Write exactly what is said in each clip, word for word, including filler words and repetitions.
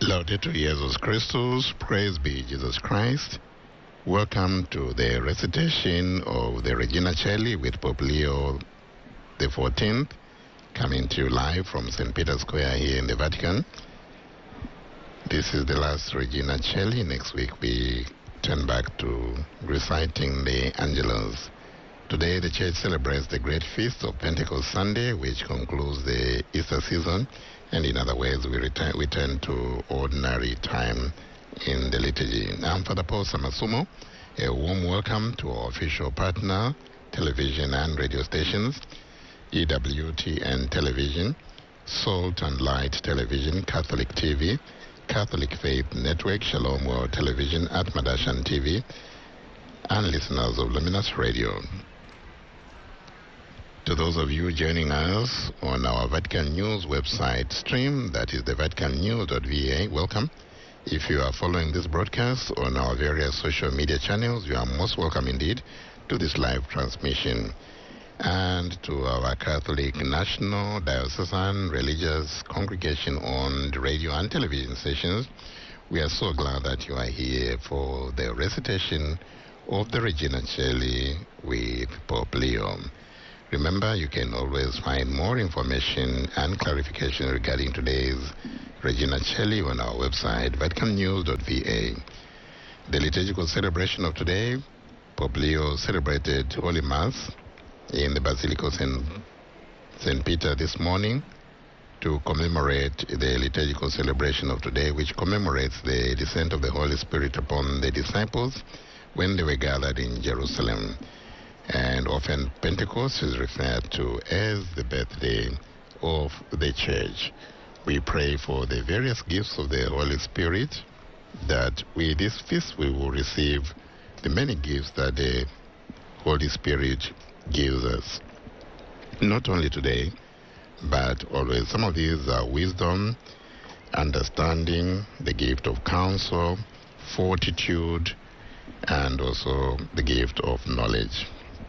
Laudetur Jesus Christus, praise be Jesus Christ. Welcome to the recitation of the Regina Coeli with Pope Leo the fourteenth, coming to you live from Saint Peter's Square here in the Vatican. This is the last Regina Coeli. Next week we turn back to reciting the Angelus. Today the Church celebrates the great feast of Pentecost Sunday, which concludes the Easter season, and in other ways we return, we turn to ordinary time in the liturgy. I'm Father Paul Samasumo. A warm welcome to our official partner, television and radio stations, E W T N Television, Salt and Light Television, Catholic T V, Catholic Faith Network, Shalom World Television, Atmadashan T V, and listeners of Luminous Radio. To those of you joining us on our Vatican News website stream, that is the vatican news dot v a, welcome. If you are following this broadcast on our various social media channels, you are most welcome indeed to this live transmission. And to our Catholic National, Diocesan, Religious Congregation on the radio and television stations, we are so glad that you are here for the recitation of the Regina Coeli with Pope Leo. Remember, you can always find more information and clarification regarding today's Regina Coeli on our website, vatican news dot v a. The liturgical celebration of today, Pope Leo celebrated Holy Mass in the Basilica of Saint Peter this morning to commemorate the liturgical celebration of today, which commemorates the descent of the Holy Spirit upon the disciples when they were gathered in Jerusalem. And often Pentecost is referred to as the birthday of the Church. We pray for the various gifts of the Holy Spirit, that with this feast we will receive the many gifts that the Holy Spirit gives us. Not only today, but always. Some of these are wisdom, understanding, the gift of counsel, fortitude, and also the gift of knowledge.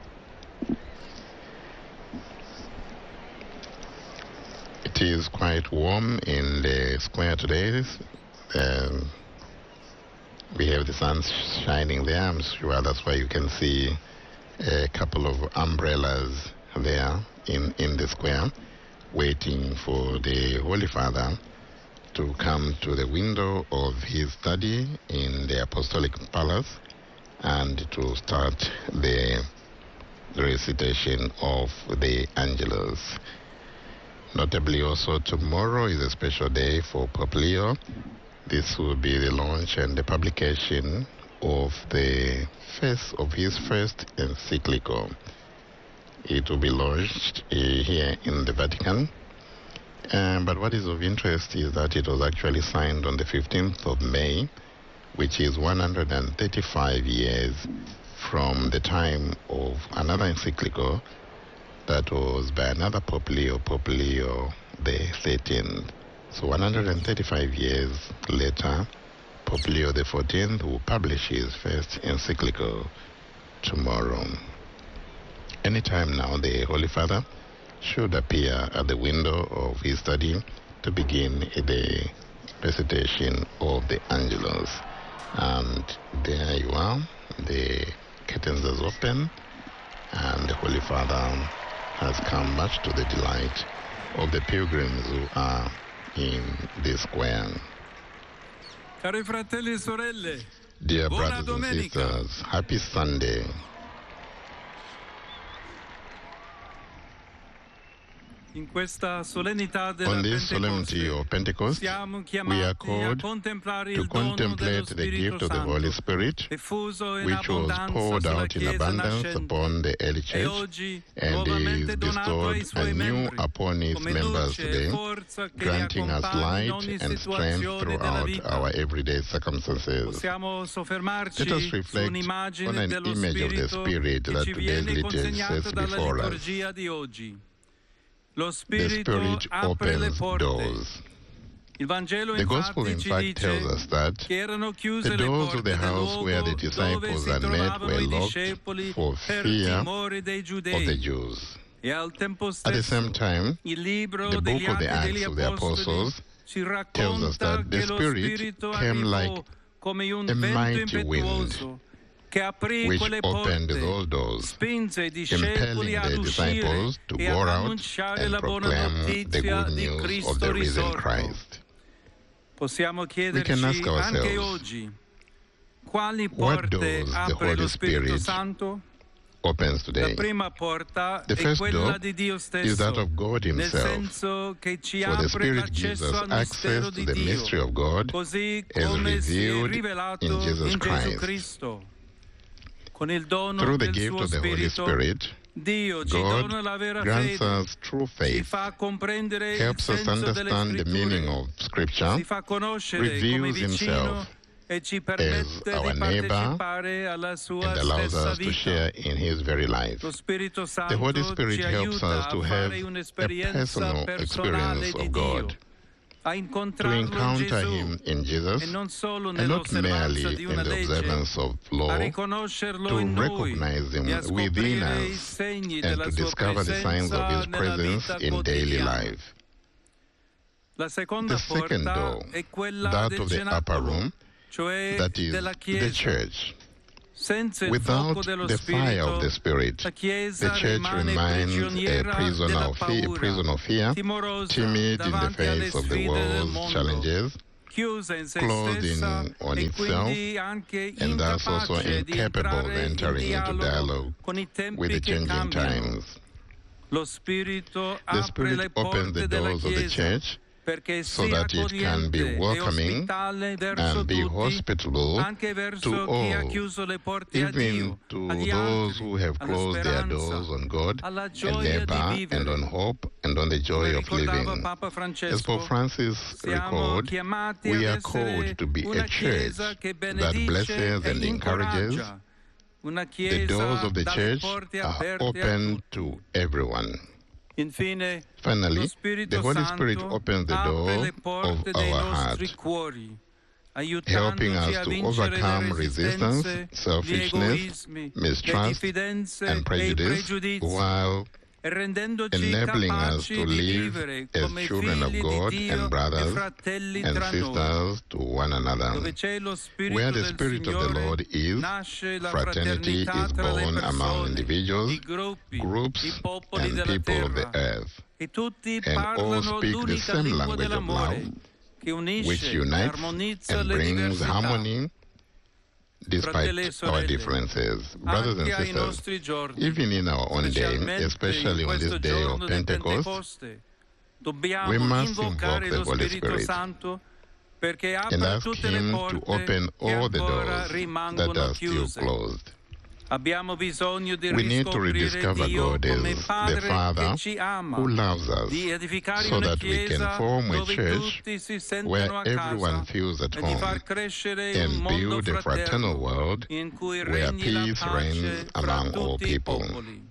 It is quite warm in the square today. Um, we have the sun shining there. I'm sure that's why you can see a couple of umbrellas there in, in the square, waiting for the Holy Father to come to the window of his study in the Apostolic Palace and to start the recitation of the Angelus. Notably also tomorrow is a special day for Pope Leo. This will be the launch and the publication of the first of his first encyclical. It will be launched uh, here in the Vatican. Um, but what is of interest is that it was actually signed on the fifteenth of May, which is one hundred thirty-five years from the time of another encyclical that was by another Pope Leo, Pope Leo the thirteenth. So one hundred thirty-five years later, Pope Leo the fourteenth will publish his first encyclical tomorrow. Anytime now, the Holy Father should appear at the window of his study to begin the recitation of the Angelus. And there you are, the curtains are open, and the Holy Father has come much to the delight of the pilgrims who are in the square. Cari fratelli e sorelle, Dear buona brothers domenica. and sisters, happy Sunday. In questa solennità della On this solemnity Pentecoste of Pentecost, siamo we are chiamati a called contemplare to il dono dello contemplate the Spirito gift of the Holy Santo, Spirit, diffuso in which was abbondanza poured sulla out in Chiesa abundance nascente upon the early e church oggi and nuovamente is donato ai bestowed suoi anew membri upon its come members luce e today, forza che li granting us accompagna in light ogni and strength situazione della throughout vita. our everyday circumstances. Possiamo Let us soffermarci su reflect on un'immagine an dello image of the Spirito Spirit che that ci today's viene liturgy consegnato sets dalla before us. liturgia di oggi. Lo The Spirito Spirit apre le opens porte. doors. Il Vangelo The Gospel, in infatti ci fact, tells dice us that che erano the chiuse le doors porte of the del house where the luogo dove disciples si had met trovavano were i locked discepoli for per fear timore dei of the giudei. Jews. E al tempo At the stesso same time, il libro the degli book of the Atti degli Acts of the Apostoli Apostles ci tells us racconta that the che lo Spirit Spirito came like arrivò come un a vento mighty impetuoso che aprì which quelle opened porte, those doors, spinge i discepoli impelling ad the uscire disciples to e go ad out annunciare and la buona proclaim the notizia good di news of Cristo the risen risorto. Christ. Possiamo We can chiederci ask anche ourselves, oggi quali what porte doors the apre lo Holy Spirito Spirit Santo? opens La today? prima porta The è first quella door di Dio is that stesso, of God nel Himself. senso che ci For the apre Spirit gives l'accesso us al mistero access to di the Dio, mystery of God così as come si è revealed rivelato in Jesus in Gesù Christ. Cristo. Con il dono Through the del gift suo of the Holy Spirito, Spirit, Dio ci God dona la vera grants fede, us true ci faith, fa comprendere il helps us senso delle understand the meaning Scritture, of Scripture, ci fa conoscere come reveals vicino Himself e ci permette our di neighbor, partecipare alla sua and allows stessa us to vita. share in His very life. Lo Spirito The Santo Holy Spirit ci helps aiuta us to a have fare a un'esperienza personal personale experience di of Dio, God, a to incontrarlo in encounter Gesù Him in Jesus, e non solo and not nell'osservanza merely di in una the legge, observance of a law, riconoscerlo to in noi recognize Him e a within scoprire i us, segni and della to sua discover the signs of presenza His nella presence vita in daily quotidiana. life. La seconda The second porta door, è quella that del of the upper cenacolo, room, cioè that is della the Chiesa. church. Senza il Without fuoco dello the fire of Spirito, the Spirit, la the Chiesa church rimane remains a prigioniera prisoner della of, fear, paura, prison of fear, timorosa timid in the davanti alle face of the sfide del world's mondo, challenges, chiusa in se closed stessa in on e itself, quindi anche and thus also incapace di incapable of entrare in entering into dialogo dialogue con i with tempi the che changing cambiano. times. Lo Spirito The apre le Spirit opens the porte della doors of the Chiesa church perché so sia that it can be accogliente e welcoming ospitale verso and be tutti, hospitable anche verso to chi ha all, chiuso le porte a even Dio, to agli those altri, who have alla closed their speranza, doors on God alla and gioia di neighbor, and vivere. on hope and on the joy Come of ricordava living. Papa As Francesco, Pope Francis siamo recorded, chiamati we ad are essere called to be una a church Chiesa che that benedice blesses e and encourages. incoraggia, una The doors Chiesa of the dalle church porte are aperte a open tutti. to everyone. Infine, lo Finally, Spirito the Holy Santo Spirit opens the apre door le of porte dei our nostri heart, cuori, helping aiutandoci us a to vincere le overcome resistance, resistenze, gli selfishness, egoismi, le mistrust, diffidenze and e i prejudice, pregiudizi, while e rendendoci enabling us capaci to di live vivere as come children of figli God di Dio and e brothers fratelli and tra noi. sisters to one another. Dove c'è lo Spirito Where the del Spirit of the Signore, Lord is, nasce la fraternity fraternità is tra le born among persone, individuals, i gruppi, groups, i popoli and della people of the terra, earth, e tutti and all parlano speak the l'unica same lingua language of dell'amore, love, che which unisce e unites armonizza and le brings diversità. harmony despite Fratelli e our sorelle, differences. Brothers and anche ai sisters, nostri giorni, even in our own day, specialmente especially in on this questo day of giorno del Pentecost, Pentecoste, dobbiamo we must invocare invoke the lo Holy Spirito Spirit Santo perché and apra ask tutte le Him to porte open che all the ancora doors that rimangono are still chiuse. closed. Abbiamo bisogno di We need to riscoprire rediscover Dio God come as the Padre Father che ci ama, who loves us, di edificare so una that we can chiesa form a dove church tutti si where sentono a everyone casa feels at e di far home, crescere un and mondo build a fraternal fraterno world in cui where regni la peace pace reigns fra among all tutti i people. popoli.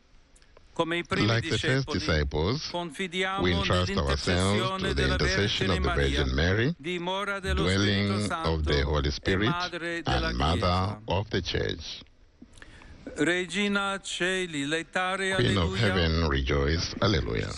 Come i primi Like the first discepoli, disciples, confidiamo we entrust ourselves nell'intercessione to the della intercession Vergine of the Maria, Virgin Mary, dimora dello dwelling Spirito Santo of the Holy e Spirit Madre della and Mother Chiesa. of the Church. Regina Celi, letare Queen of alleluia. Heaven, rejoice. Alleluia.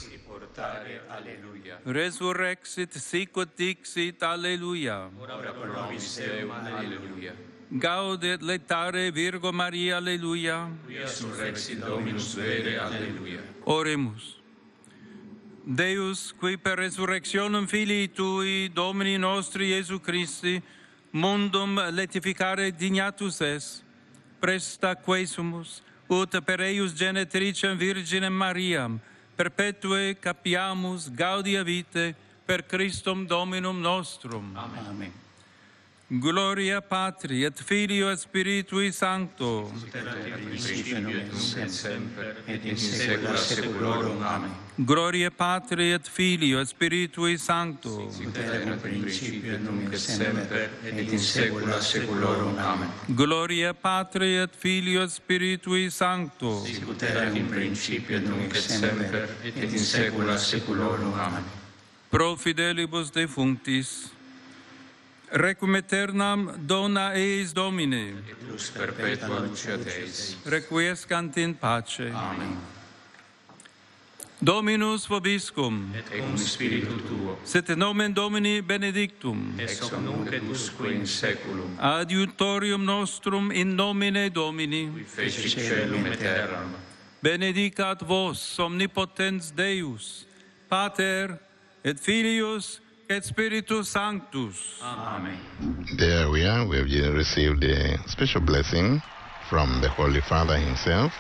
Resurrexit sicut dixit alleluia. Ora pro nobis Deum, alleluia. Gaudet letare Virgo Maria, alleluia. Quia surrexit Dominus vere, alleluia. Oremus. Deus, qui per resurrectionem Filii Tui, Domini nostri Iesu Christi, mundum letificare dignatus es, presta quesumus, ut per eius genetricem Virginem Mariam, perpetue capiamus gaudia vitae per Christum Dominum nostrum. Amen. Gloria Patri et Filio et Spiritui Sancto. In principio et nunc et semper, et in saecula saeculorum. Amen. Gloria Patri et Filio et Spiritui Sancto. Sicut erat in principio et nunc et semper, et in saecula saeculorum. Amen. Gloria Patri et Filio et Spiritui Sancto. Sicut erat in principio et nunc et semper, et in saecula saeculorum. Amen. Pro fidelibus defunctis, requiem aeternam dona eis Domine, Et lux perpetua luceat eis. requiescant in pace. Amen. Dominus vobiscum. et cum spiritu tuo, Sit nomen Domini benedictum. ex hoc nunc et usque in saeculum, Adiutorium nostrum in nomine Domini. qui feci caelum et terram. Benedicat vos omnipotens Deus, Pater et Filius et Spiritus Sanctus. Amen. There we are. We have just received a special blessing from the Holy Father himself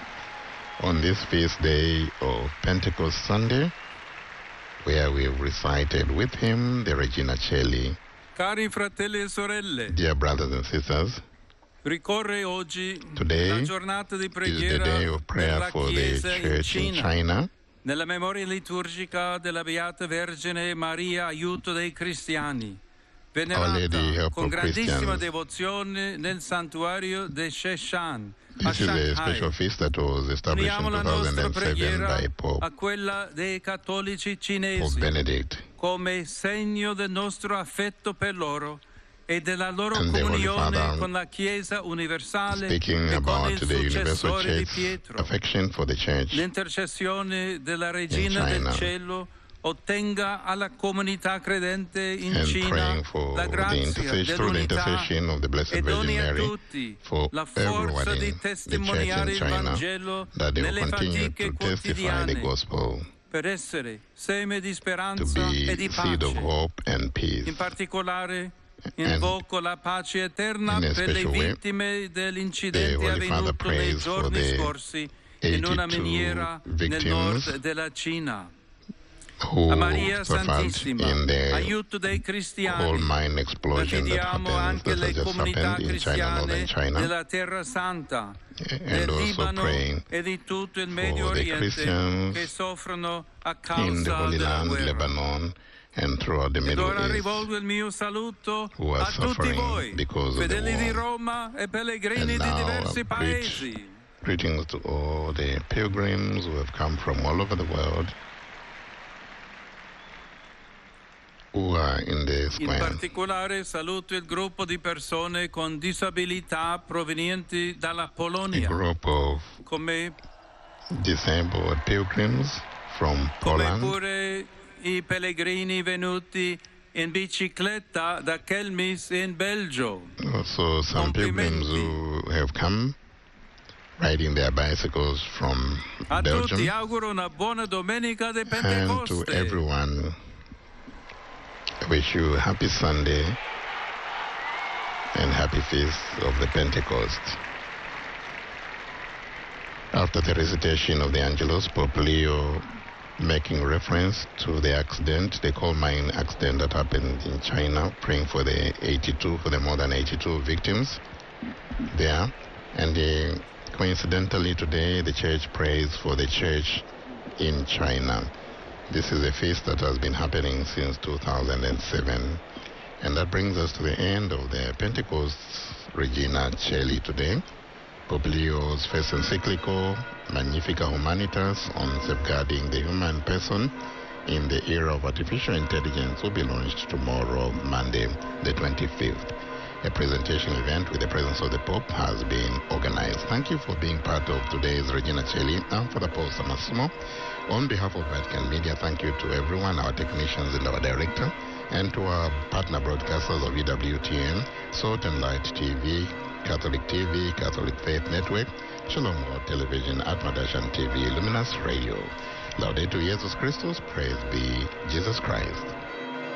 on this feast day of Pentecost Sunday, where we have recited with him the Regina Caeli. Cari fratelli e sorelle, Dear brothers and sisters, ricorre oggi today la giornata di is the preghiera day of per prayer la for the Chiesa in church in Cina, China, nella memoria liturgica della Beata Vergine Maria, aiuto dei cristiani, Our venerata Lady, help con of grandissima Christians. devozione nel santuario di Sheshan a This is a Shanghai. special feast that was established in Uniamo la nostra two thousand seven preghiera by Pope, a quella dei cattolici Pope cinesi Benedict. come segno del nostro affetto per loro e della loro And the Holy comunione Father, con la Chiesa universale Speaking e con about il the Universal successore di Church, Pietro. affection for the church, L'intercessione della Regina China. del Cielo ottenga alla comunità credente in and Cina praying for la the grazia intercession, through the dell'unità intercession of the Blessed e Virgin doni a Mary tutti for la everyone forza in di the church testimoniare in il China, Vangelo that they will nelle continue fatiche to testify the quotidiane gospel, per essere seme di to speranza e di be seed of pace. hope and peace. In particolare And invoco la pace eterna in a per le special way, vittime the dell'incidente Holy Father avvenuto nei prays for giorni the scorsi in una eighty-two miniera nel victims nord della Cina. who A Maria suffered Santissima, in the aiuto dei coal cristiani, mine la explosion that chiediamo happened, anche that le has just comunità happened in China, cristiane northern China, della Terra Santa, and del also Libano praying e di tutto il Medio for the Oriente Christians che soffrono a in the causa Holy della Land, guerra. Lebanon, and throughout the Ed Middle ora East, rivolgo il mio saluto who are a tutti suffering voi, because of the fedeli di war. Roma e pellegrini And di now diversi I preach paesi. greetings to all the pilgrims who have come from all over the world, who are in the In square. particolare saluto il gruppo di persone con disabilità provenienti dalla A Polonia, group of come, disabled pilgrims from come Poland, pure i pellegrini venuti in bicicletta da Kelmis in Belgio. also some pilgrims who have come riding their bicycles from A tutti Belgium, auguro una buona domenica di and to Pentecoste. everyone I wish you a happy Sunday and happy feast of the Pentecost. After the recitation of the Angelus, Pope Leo, making reference to the accident, the coal mine accident that happened in China, praying for the eighty-two, for the more than eighty-two victims there. And uh, coincidentally today, the church prays for the church in China. This is a feast that has been happening since two thousand seven. And that brings us to the end of the Pentecost Regina Caeli today. Pope Leo's first encyclical, Magnificat Humanitas, on safeguarding the human person in the era of artificial intelligence, will be launched tomorrow, Monday, the twenty-fifth. A presentation event with the presence of the Pope has been organized. Thank you for being part of today's Regina Caeli. And for the Pastor Massimo, on behalf of Vatican Media, thank you to everyone, our technicians and our director, and to our partner broadcasters of E W T N, Salt and Light T V, Catholic T V, Catholic Faith Network, Shalom World Television, Atmadashan T V, Luminous Radio. Laudetur Jesus Christus, praise be Jesus Christ.